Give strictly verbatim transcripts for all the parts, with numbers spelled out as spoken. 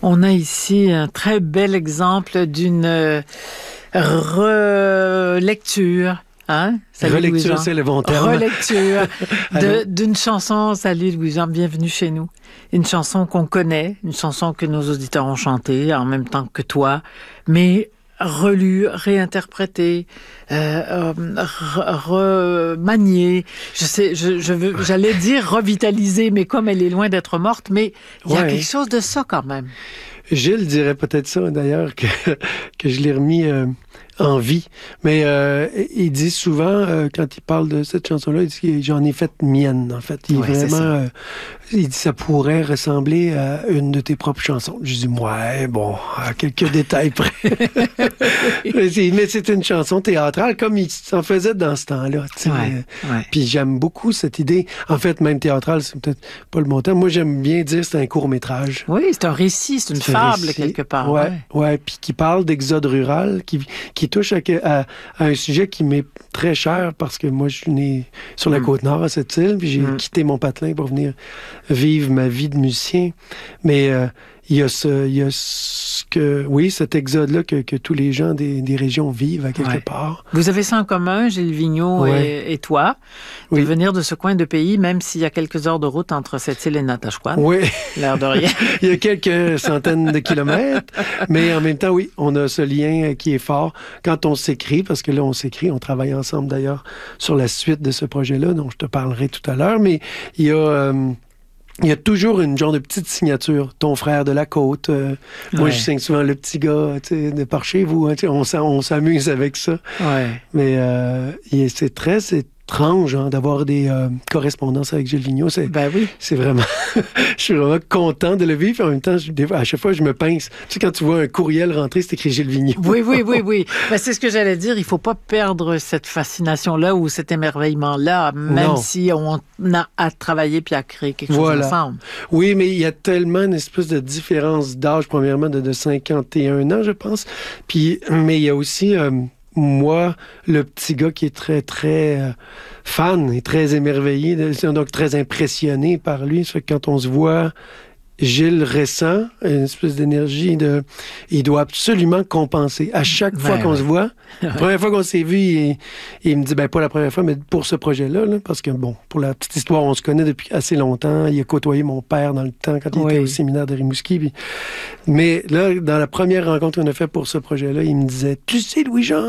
On a ici un très bel exemple d'une euh, relecture. Hein? Salut, Relecture, c'est le bon terme. Relecture de, d'une chanson. Salut Louis-Jean, bienvenue chez nous. Une chanson qu'on connaît, une chanson que nos auditeurs ont chantée en même temps que toi, mais relue, réinterprétée, euh, remaniée. Je sais, je, je veux, j'allais dire revitalisée, mais comme elle est loin d'être morte, mais il y a ouais. quelque chose de ça quand même. Gilles dirait peut-être ça, d'ailleurs, que, que je l'ai remis euh, en vie. Mais euh, il dit souvent, euh, quand il parle de cette chanson-là, il dit que j'en ai fait mienne, en fait. Il ouais, est vraiment... Euh, il dit ça pourrait ressembler à une de tes propres chansons. Je dis, ouais, bon, à quelques détails près. mais, c'est, mais c'est une chanson théâtrale, comme il s'en faisait dans ce temps-là. Ouais, ouais. Puis j'aime beaucoup cette idée. En fait, même théâtrale, c'est peut-être pas le bon terme. Moi, j'aime bien dire que c'est un court-métrage. Oui, c'est un récit, c'est une c'est fable, récit. Quelque part. Ouais, ouais, ouais, puis qui parle d'exode rural, qui, qui touche à, à, à un sujet qui m'est très cher, parce que moi, je suis né sur la mm. Côte-Nord, à cette île, puis j'ai mm. quitté mon patelin pour venir vivre ma vie de musicien. Mais euh, il y a ce, il y a ce que, oui, cet exode-là que, que tous les gens des, des régions vivent à quelque ouais. part. Vous avez ça en commun, Gilles Vigneault ouais. et, et toi, de oui. venir de ce coin de pays, même s'il y a quelques heures de route entre cette île et Natashquan. Oui. L'air de rien. Il y a quelques centaines de kilomètres, mais en même temps, oui, on a ce lien qui est fort quand on s'écrit, parce que là, on s'écrit, on travaille ensemble d'ailleurs sur la suite de ce projet-là, dont je te parlerai tout à l'heure, mais il y a... Euh, Il y a toujours une genre de petite signature. Ton frère de la côte. Euh, ouais. Moi, je signe souvent le petit gars de par chez vous. Hein, on, on s'amuse avec ça. Ouais. Mais euh, c'est très étrange hein, d'avoir des euh, correspondances avec Gilles Vigneault. C'est, ben oui. C'est vraiment... je suis vraiment content de le vivre. Et en même temps, je, à chaque fois, je me pince. Tu sais, quand tu vois un courriel rentrer, c'est écrit Gilles Vigneault. Oui, oui, oui, oui. Ben, c'est ce que j'allais dire. Il ne faut pas perdre cette fascination-là ou cet émerveillement-là, même non. si on a à travailler puis à créer quelque voilà. chose ensemble. Oui, mais il y a tellement une espèce de différence d'âge, premièrement, de, de cinquante et un ans, je pense. Puis, mais il y a aussi... Euh, moi, le petit gars qui est très, très euh, fan et très émerveillé, donc très impressionné par lui. Ça fait que quand on se voit, Gilles ressent une espèce d'énergie de... Il doit absolument compenser. À chaque fois ben, qu'on ouais. se voit, la première fois qu'on s'est vu, il, il me dit, ben pas la première fois, mais pour ce projet-là, là, parce que, bon, pour la petite histoire, on se connaît depuis assez longtemps. Il a côtoyé mon père dans le temps, quand il oui. était au séminaire de Rimouski. Puis... Mais là, dans la première rencontre qu'on a faite pour ce projet-là, il me disait, tu sais, Louis-Jean,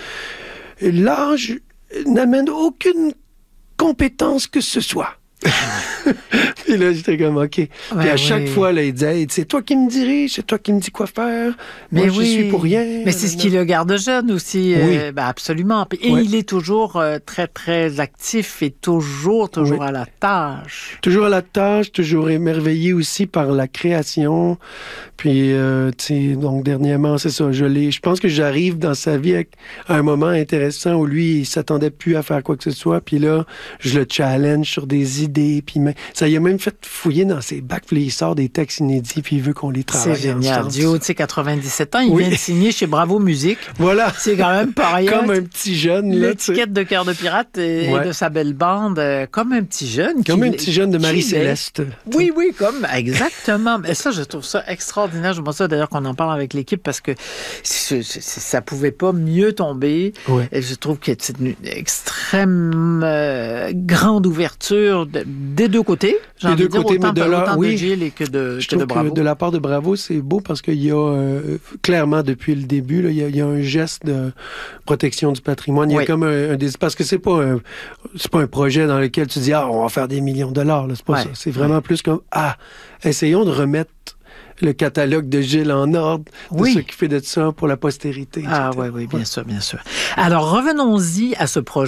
l'âge n'amène aucune compétence que ce soit. Puis là, j'étais comme, OK. Puis ouais, à chaque oui. fois, là, il disait, c'est toi qui me dirige, c'est toi qui me dis quoi faire. Moi, mais je oui. suis pour rien. Mais c'est ce qui le garde jeune aussi. Oui. Euh, ben absolument. Et ouais. il est toujours euh, très, très actif et toujours, toujours oui. à la tâche. Toujours à la tâche, toujours émerveillé aussi par la création. Puis, euh, tu sais, donc, dernièrement, c'est ça. Je l'ai, je pense que j'arrive dans sa vie à un moment intéressant où lui, il s'attendait plus à faire quoi que ce soit. Puis là, je le challenge sur des idées. Puis ça y a même fait fouiller dans ses bacs, puis il sort des textes inédits, puis il veut qu'on les travaille. C'est génial. Du haut de ses quatre-vingt-dix-sept ans, il oui. vient de signer chez Bravo Musique. Voilà. C'est quand même pas rien. Comme un petit jeune. L'étiquette là, de Cœur de Pirate et, ouais. et de sa belle bande, euh, comme un petit jeune. Comme un petit jeune de Marie-Céleste. Oui, oui, comme, exactement. Mais ça, je trouve ça extraordinaire. Je vois ça d'ailleurs qu'on en parle avec l'équipe parce que c'est, c'est, ça pouvait pas mieux tomber. Ouais. Et je trouve que c'est une extrême euh, grande ouverture de, des deux côtés. J'ai des deux dire, côtés, autant, mais de la, autant oui, de Gilles et que de, je que de Bravo. Que de la part de Bravo, c'est beau parce qu'il y a euh, clairement depuis le début, là, il, y a, il y a un geste de protection du patrimoine. Il y a oui. comme un, un des, parce que c'est pas un, c'est pas un projet dans lequel tu dis ah on va faire des millions de dollars. Là, c'est pas ouais. ça. C'est vraiment ouais. plus comme ah essayons de remettre le catalogue de Gilles en ordre, de oui. s'occuper de ça pour la postérité. Ah oui, oui, bien ouais. sûr, bien sûr. Alors revenons-y à ce projet.